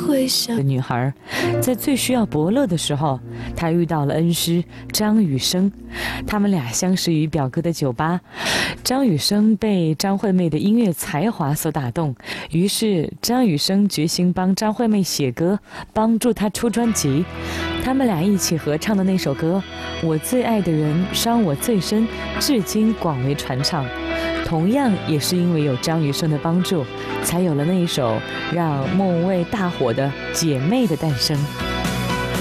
的女孩，在最需要伯乐的时候，她遇到了恩师张雨生。他们俩相识于表哥的酒吧，张雨生被张惠妹的音乐才华所打动，于是张雨生决心帮张惠妹写歌，帮助她出专辑。他们俩一起合唱的那首歌《我最爱的人伤我最深》，至今广为传唱。同样也是因为有张雨生的帮助，才有了那一首让莫文蔚大火的《姐妹》的诞生。